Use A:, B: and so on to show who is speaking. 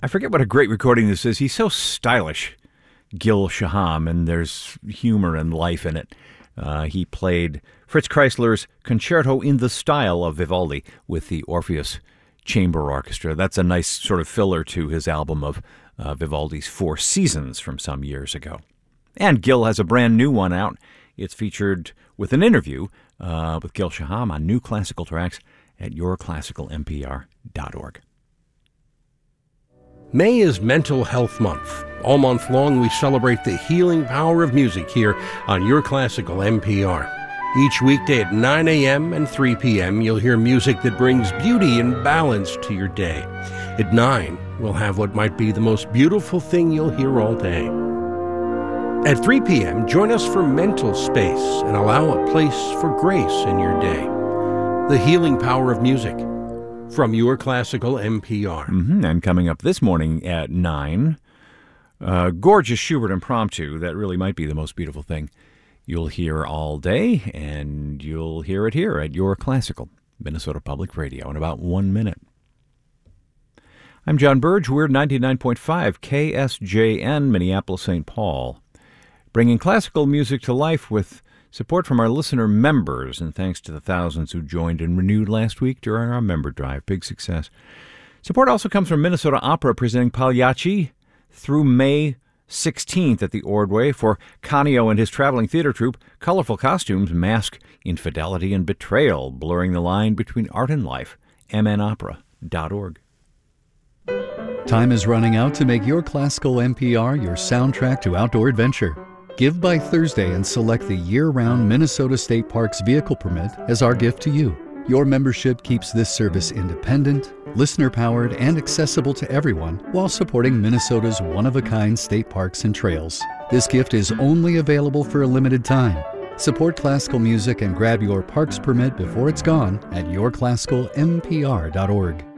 A: I forget what a great recording this is. He's so stylish, Gil Shaham, and there's humor and life in it. He played Fritz Kreisler's Concerto in the Style of Vivaldi with the Orpheus Chamber Orchestra. That's a nice sort of filler to his album of Vivaldi's Four Seasons from some years ago. And Gil has a brand new one out. It's featured with an interview with Gil Shaham on New Classical Tracks at yourclassicalmpr.org.
B: May is Mental Health Month. All month long, we celebrate the healing power of music here on Your Classical NPR. Each weekday at 9 a.m. and 3 p.m., you'll hear music that brings beauty and balance to your day. At 9, we'll have what might be the most beautiful thing you'll hear all day. At 3 p.m., join us for Mental Space and allow a place for grace in your day. The healing power of music. From Your Classical NPR.
A: And coming up this morning at 9, gorgeous Schubert Impromptu. That really might be the most beautiful thing you'll hear all day, and you'll hear it here at Your Classical, Minnesota Public Radio, in about 1 minute. I'm John Burge. We're 99.5 KSJN, Minneapolis, St. Paul, bringing classical music to life with support from our listener members, and thanks to the thousands who joined and renewed last week during our member drive. Big success. Support also comes from Minnesota Opera, presenting Pagliacci through May 16th at the Ordway. For Canio and his traveling theater troupe, colorful costumes mask infidelity and betrayal, blurring the line between art and life. mnopera.org.
C: Time is running out to make Your Classical NPR your soundtrack to outdoor adventure. Give by Thursday and select the year-round Minnesota State Parks vehicle permit as our gift to you. Your membership keeps this service independent, listener-powered, and accessible to everyone while supporting Minnesota's one-of-a-kind state parks and trails. This gift is only available for a limited time. Support classical music and grab your parks permit before it's gone at yourclassicalmpr.org.